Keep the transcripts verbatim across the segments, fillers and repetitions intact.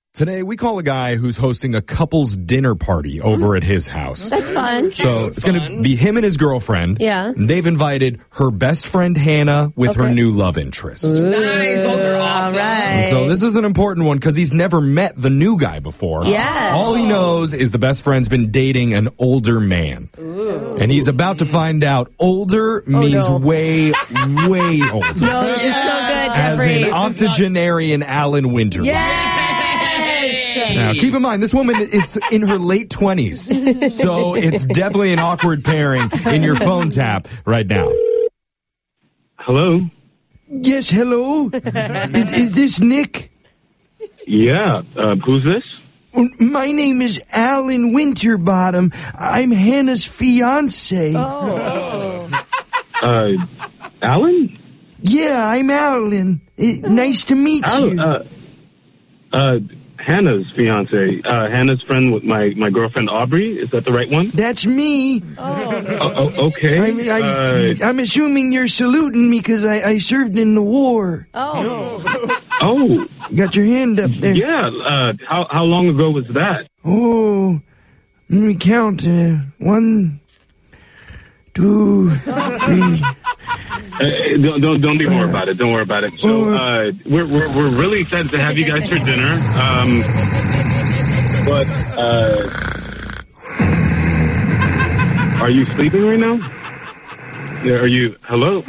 Today, we call a guy who's hosting a couple's dinner party over at his house. That's fun. So it's going to be him and his girlfriend. Yeah. They've invited her best friend, Hannah, with Okay. her new love interest. Ooh, Nice. Those are awesome. All right. And so this is an important one because he's never met the new guy before. Yeah. All he knows is the best friend's been dating an older man. Ooh. And he's about to find out older means no. way, way older. No, this is so good, As Jeffrey. in octogenarian Alan Winter. Yes. Now, keep in mind, this woman is in her late twenties, so it's definitely an awkward pairing in your phone tap right now. Hello? Yes, hello? is, is this Nick? Yeah, uh, who's this? My name is Alan Winterbottom. I'm Hannah's fiance. Oh. Uh, Alan? Yeah, I'm Alan. Eh, nice to meet Al- you. uh, uh, Hannah's fiance. Uh, Hannah's friend with my, my girlfriend Aubrey. Is that the right one? That's me. Oh. Oh, oh, okay. I, I, uh, I'm assuming you're saluting me because I, I served in the war. Oh. oh, Got your hand up there. yeah. Uh, how, how long ago was that? Oh, let me count. Uh, one, two, three. Uh, don't, don't don't even worry about it. Don't worry about it. So uh, we're we're we're really excited to have you guys for dinner. Um, but uh, are you sleeping right now? Yeah, are you? Hello.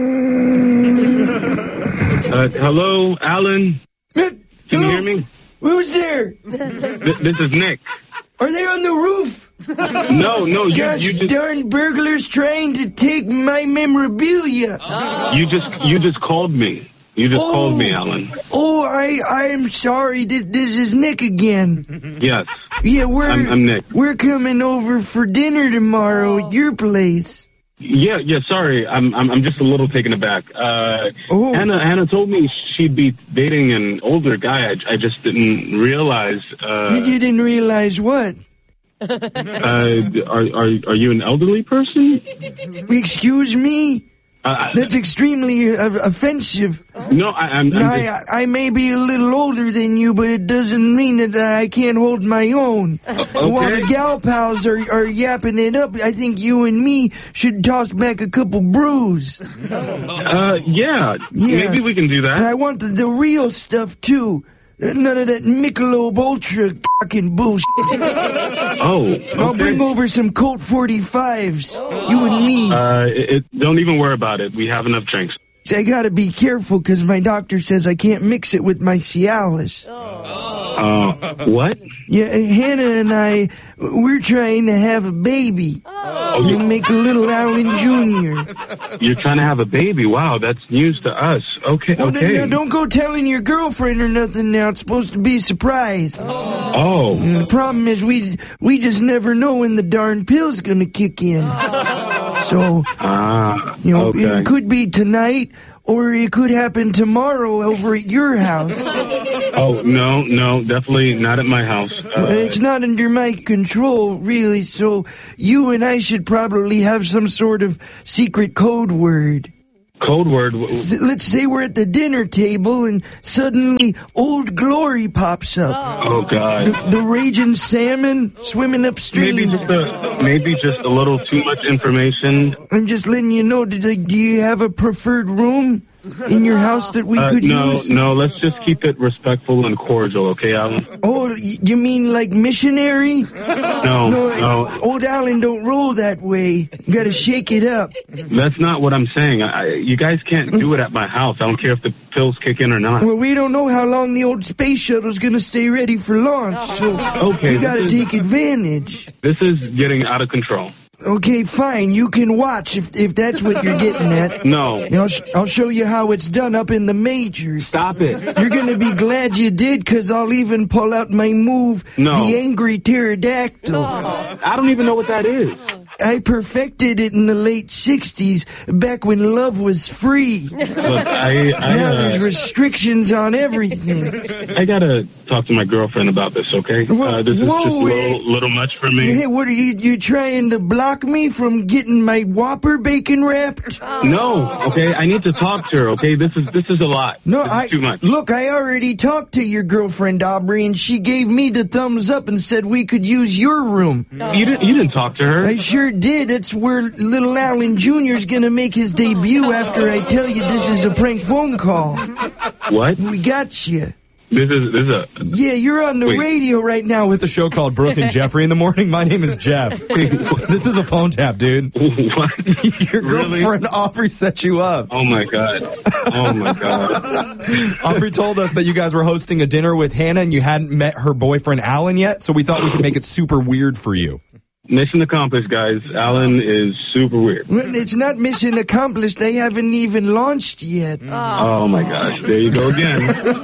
Uh, hello, Alan. Can you hear me? Who's there? Th- this is Nick. Are they on the roof? No, no, you Gosh you just darn burglars trying to take my memorabilia. you just you just called me. You just Oh. called me, Alan. Oh, I I am sorry. This, this is Nick again. Yes, Yeah, we're I'm, I'm Nick. we're coming over for dinner tomorrow at your place. Yeah, yeah. Sorry, I'm I'm, I'm just a little taken aback. Uh, Oh. Hannah Hannah told me she'd be dating an older guy. I, I just didn't realize. Uh, You didn't realize what? uh, are are are you an elderly person? Excuse me? Uh, That's extremely uh, offensive. no, I, I'm. I'm I, just, I I may be a little older than you, but it doesn't mean that I can't hold my own. While the okay. gal pals are, are yapping it up, I think you and me should toss back a couple brews. Uh, yeah, Yeah. maybe we can do And that. I want the, the real stuff, too. None of that Michelob Ultra fucking bullshit. Oh, I'll bring okay. over some Colt forty-fives. You and me. Uh, it, it, don't even worry about it. We have enough drinks. I gotta be careful because my doctor says I can't mix it with my Cialis. Uh, what? Yeah, Hannah and I, we're trying to have a baby. Oh, You you, make a little Alan Junior you're trying to have a baby? Wow, that's news to us. Okay, Oh, no, okay. no, don't go telling your girlfriend or nothing now. It's supposed to be a surprise. Oh, And the problem is we we just never know when the darn pill's gonna kick in. So, ah, you know, okay. it could be tonight or it could happen tomorrow over at your house. Oh, no, no, definitely not at my house. Uh, It's not under my control, really, so you and I should probably have some sort of secret code word. code word. w- S- Let's say we're at the dinner table and suddenly Old Glory pops up. Oh, God. The, the raging salmon swimming Maybe upstream. just a maybe just a little too much information. I'm just letting you know, do, do you have a preferred room in your house that we Uh, could no, use? no. Let's just keep it respectful and cordial, okay, Alan? Oh, y- you mean like missionary? No, No, no. Old Alan don't roll that way. You gotta shake it up. That's not what I'm saying. I, you guys can't do it at my house. I don't care if the pills kick in or not. Well, we don't know how long the old space shuttle's gonna stay ready for launch, so Okay, we this gotta is- take advantage. This is getting out of control. Okay, fine. You can watch if if that's what you're getting at. No. And I'll, sh- I'll show you how it's done up in the majors. Stop it. You're gonna be glad you did, because I'll even pull out my move, No. the angry pterodactyl. I don't even know what that is. I perfected it in the late sixties, back when love was free. Look, I, I, Now uh, there's restrictions on everything. I gotta talk to my girlfriend about this, okay? Whoa, Uh, this is whoa, just a eh. little, little much for me. Hey, what are you, you trying to block me from getting my Whopper bacon wrapped? No, okay? I need to talk to her, okay? This is this is a lot. No, this I is too much. look. I already talked to your girlfriend Aubrey, and she gave me the thumbs up and said we could use your room. You didn't you didn't talk to her. I sure did. That's where little Alan Junior's gonna make his debut after I tell you this is a prank phone call. What? We got you. This is this is a Yeah, you're on the Wait. radio right now with With a show called Brooke and Jeffrey in the morning. My name is Jeff. This is a phone tap, dude. what? Your Really? girlfriend Aubrey set you up. Oh my god. Oh my god. Aubrey told us that you guys were hosting a dinner with Hannah and you hadn't met her boyfriend Alan yet, so we thought we could make it super weird for you. Mission accomplished, guys. Alan is super weird. Well, it's not mission accomplished. They haven't even launched yet. Oh my gosh. There you go again.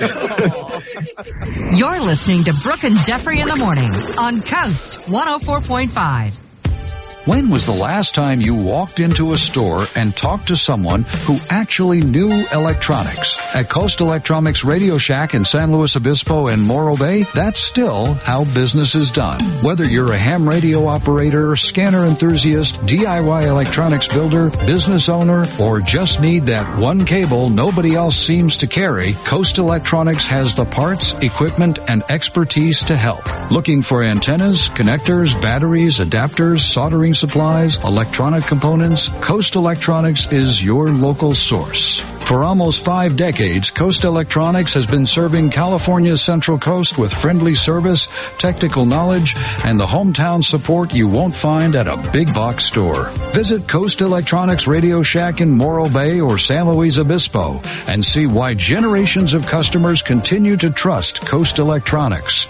You're listening to Brooke and Jeffrey in the morning on Coast one oh four point five. When was the last time you walked into a store and talked to someone who actually knew electronics? At Coast Electronics Radio Shack in San Luis Obispo and Morro Bay, that's still how business is done. Whether you're a ham radio operator, scanner enthusiast, D I Y electronics builder, business owner, or just need that one cable nobody else seems to carry, Coast Electronics has the parts, equipment, and expertise to help. Looking for antennas, connectors, batteries, adapters, soldering supplies, electronic components? Coast Electronics is your local source. For almost five decades, Coast Electronics has been serving California's Central Coast with friendly service, technical knowledge, and the hometown support you won't find at a big box store. Visit Coast Electronics Radio Shack in Morro Bay or San Luis Obispo and see why generations of customers continue to trust Coast Electronics.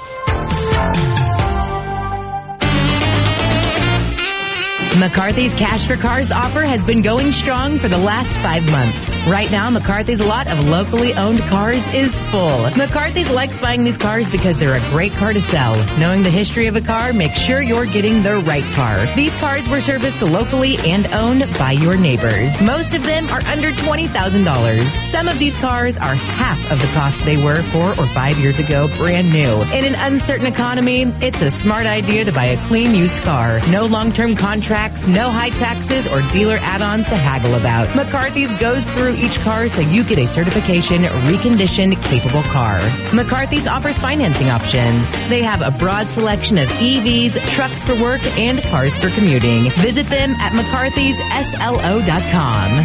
McCarthy's Cash for Cars offer has been going strong for the last five months. Right now, McCarthy's lot of locally owned cars is full. McCarthy's likes buying these cars because they're a great car to sell. Knowing the history of a car, make sure you're getting the right car. These cars were serviced locally and owned by your neighbors. Most of them are under twenty thousand dollars. Some of these cars are half of the cost they were four or five years ago, brand new. In an uncertain economy, it's a smart idea to buy a clean used car. No long-term contract, no high taxes or dealer add-ons to haggle about. McCarthy's goes through each car so you get a certification, reconditioned, capable car. McCarthy's offers financing options. They have a broad selection of E Vs, trucks for work, and cars for commuting. Visit them at McCarthy's S L O dot com.